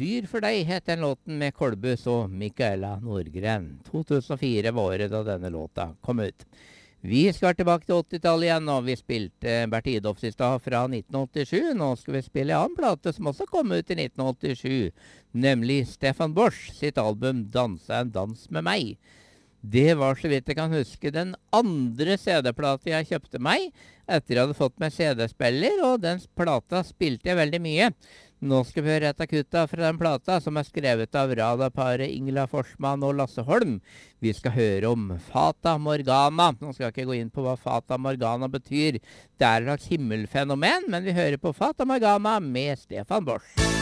Dyr for deg het den låten med Kolbus og Michaela Nordgren. 2004 var året da denne låta kom ut. Vi skal tilbake til 80-tallet igjen, og vi spilte Bert Idolfs i stad fra 1987. Nå skal vi spille en annen plate som også kom ut i 1987, nemlig Stefan Bosch sitt album Danse en dans med meg. Det var, så vidt jeg kan huske, den andre CD-plata jeg kjøpte meg etter jeg hadde fått meg CD-spiller, og den plata spilte jeg veldig mye. Nå skal vi høre et av kutta fra den plata, som er skrevet av radarparet Ingela Forsman og Lasse Holm. Vi skal høre om Fata Morgana. Nå skal jeg ikke gå inn på hva Fata Morgana betyr. Det er et slags himmelfenomen, men vi hører på Fata Morgana med Stefan Bosch.